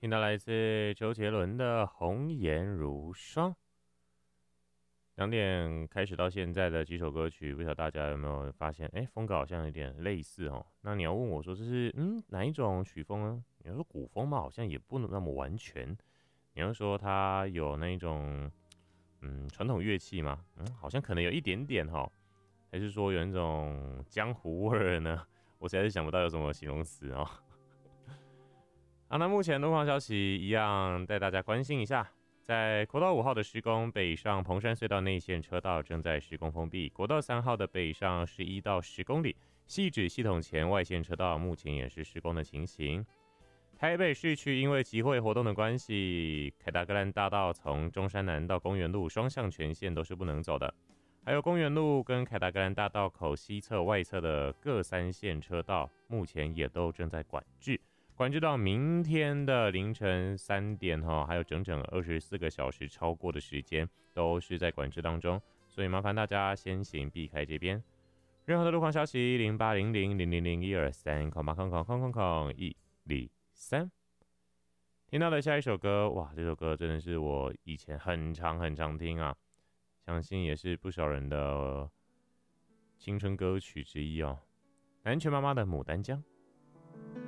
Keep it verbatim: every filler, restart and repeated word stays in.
听到来自周杰伦的《红颜如霜》。两点开始到现在的几首歌曲，不晓得大家有没有发现，哎，风格好像有点类似哦。那你要问我说这是嗯哪一种曲风呢？你要说古风嘛，好像也不能那么完全。你要说它有那种嗯传统乐器吗？嗯，好像可能有一点点哈、哦。还是说有那种江湖味儿呢？我实在是想不到有什么形容词哦。好，那目前路况消息一样带大家关心一下。在国道五号的施工，北上蓬山隧道内线车道正在施工封闭。国道三号的北上十一到十公里，汐止系统前外线车道目前也是施工的情形。台北市区因为集会活动的关系，凯达格兰大道从中山南到公园路双向全线都是不能走的。还有公园路跟凯达格兰大道口西侧外侧的各三线车道，目前也都正在管制。管制到明天的凌晨三点哈，还有整整二十四个小时超过的时间，都是在管制当中，所以麻烦大家先行避开这边。任何的路况消息，零八零零零零零一二三空八空空空空空一零三。听到的下一首歌，哇，这首歌真的是我以前很常很常听啊，相信也是不少人的青春歌曲之一哦。南拳妈妈的《牡丹江》。